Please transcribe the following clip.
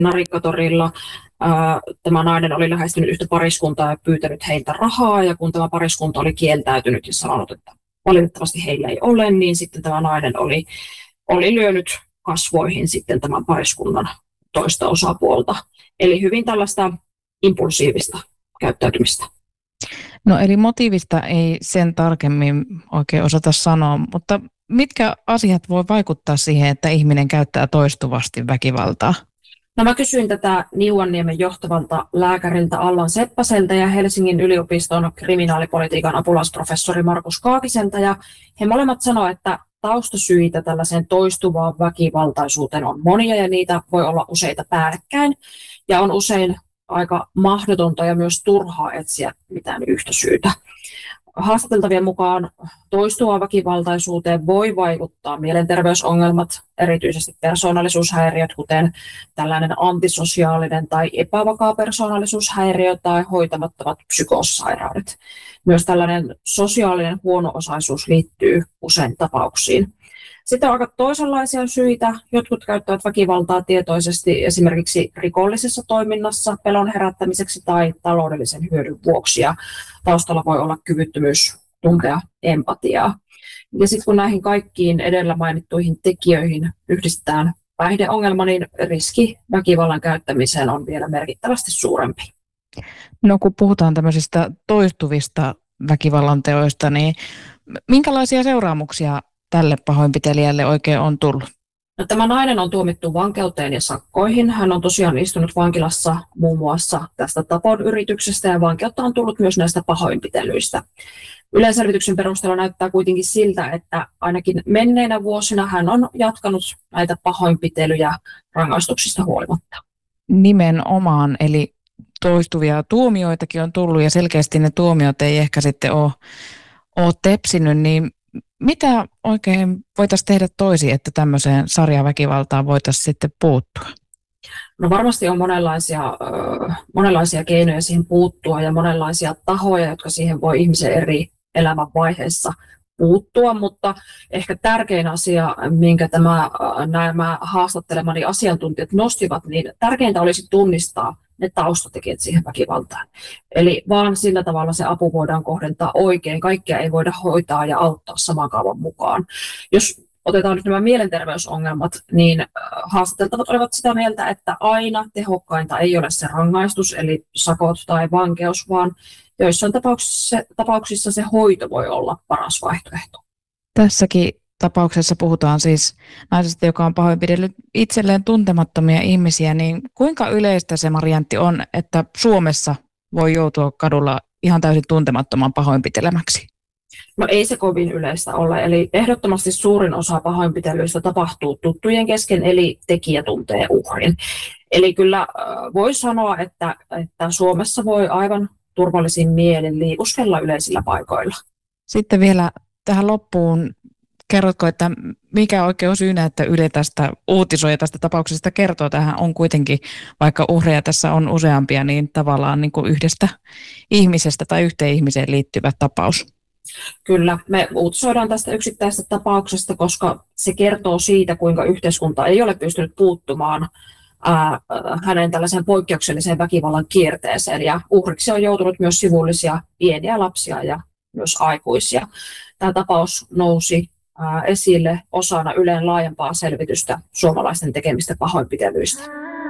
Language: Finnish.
Narikkatorilla. Tämä nainen oli lähestynyt yhtä pariskuntaa ja pyytänyt heiltä rahaa, ja kun tämä pariskunta oli kieltäytynyt ja sanonut, että valitettavasti heillä ei ole, niin sitten tämä nainen oli lyönyt kasvoihin sitten tämän pariskunnan toista osapuolta. Eli hyvin tällaista impulsiivista käyttäytymistä. No eli motiivista ei sen tarkemmin oikein osata sanoa, mutta mitkä asiat voi vaikuttaa siihen, että ihminen käyttää toistuvasti väkivaltaa? No mä kysyin tätä Niuanniemen johtavalta lääkäriltä Allan Seppäseltä ja Helsingin yliopiston kriminaalipolitiikan apulaisprofessori Markus Kaakiselta, ja he molemmat sanoivat, että taustasyitä tällaiseen toistuvaan väkivaltaisuuteen on monia ja niitä voi olla useita päällekkäin ja on usein aika mahdotonta ja myös turhaa etsiä mitään yhtä syytä. Haastateltavien mukaan toistuvaan väkivaltaisuuteen voi vaikuttaa mielenterveysongelmat, erityisesti persoonallisuushäiriöt, kuten tällainen antisosiaalinen tai epävakaa persoonallisuushäiriö tai hoitamattomat psykoossairaudet. Myös tällainen sosiaalinen huono-osaisuus liittyy usein tapauksiin. Sitten on aika toisenlaisia syitä. Jotkut käyttävät väkivaltaa tietoisesti esimerkiksi rikollisessa toiminnassa pelon herättämiseksi tai taloudellisen hyödyn vuoksi. Ja taustalla voi olla kyvyttömyys tuntea empatiaa. Ja sitten kun näihin kaikkiin edellä mainittuihin tekijöihin yhdistetään päihdeongelma, niin riski väkivallan käyttämiseen on vielä merkittävästi suurempi. No kun puhutaan tämmöisistä toistuvista väkivallan teoista, niin minkälaisia seuraamuksia tälle pahoinpitelijälle oikein on tullut? No, tämä nainen on tuomittu vankeuteen ja sakkoihin. Hän on tosiaan istunut vankilassa muun muassa tästä tapon yrityksestä ja vankeutta on tullut myös näistä pahoinpitelyistä. Yleisselvityksen perusteella näyttää kuitenkin siltä, että ainakin menneinä vuosina hän on jatkanut näitä pahoinpitelyjä rangaistuksista huolimatta. Nimenomaan, eli toistuvia tuomioitakin on tullut ja selkeästi ne tuomiot ei ehkä sitten ole tepsinyt, niin mitä oikein voitaisiin tehdä toisin, että tämmöiseen sarjaväkivaltaan voitaisiin sitten puuttua? No varmasti on monenlaisia keinoja siihen puuttua ja monenlaisia tahoja, jotka siihen voi ihmisen eri elämänvaiheissa puuttua, mutta ehkä tärkein asia, minkä nämä haastattelemani asiantuntijat nostivat, niin tärkeintä olisi tunnistaa ne taustatekijät siihen väkivaltaan. Eli vaan sillä tavalla se apu voidaan kohdentaa oikein. Kaikkea ei voida hoitaa ja auttaa saman kaavan mukaan. Jos otetaan nyt nämä mielenterveysongelmat, niin haastateltavat olivat sitä mieltä, että aina tehokkainta ei ole se rangaistus, eli sakot tai vankeus, vaan joissain tapauksissa se hoito voi olla paras vaihtoehto. Tässäkin tapauksessa puhutaan siis naisesta, joka on pahoinpidellyt itselleen tuntemattomia ihmisiä, niin kuinka yleistä se variantti on, että Suomessa voi joutua kadulla ihan täysin tuntemattoman pahoinpitelemäksi? No ei se kovin yleistä ole, eli ehdottomasti suurin osa pahoinpitelyistä tapahtuu tuttujen kesken, eli tekijä tuntee uhrin. Eli kyllä voi sanoa, että Suomessa voi aivan turvallisin mielin liikuskella yleisillä paikoilla. Sitten vielä tähän loppuun, kerrotko, että mikä oikein on syynä, että Yle tästä uutisoi ja tästä tapauksesta kertoo? Tähän on kuitenkin, vaikka uhreja tässä on useampia, niin tavallaan niin kuin yhdestä ihmisestä tai yhteen ihmiseen liittyvä tapaus. Kyllä, me uutisoidaan tästä yksittäisestä tapauksesta, koska se kertoo siitä, kuinka yhteiskunta ei ole pystynyt puuttumaan hänen tällaiseen poikkeukselliseen väkivallan kierteeseen. Ja uhriksi on joutunut myös sivullisia pieniä lapsia ja myös aikuisia. Tämä tapaus nousi esille osana Ylen laajempaa selvitystä suomalaisten tekemistä pahoinpitelyistä.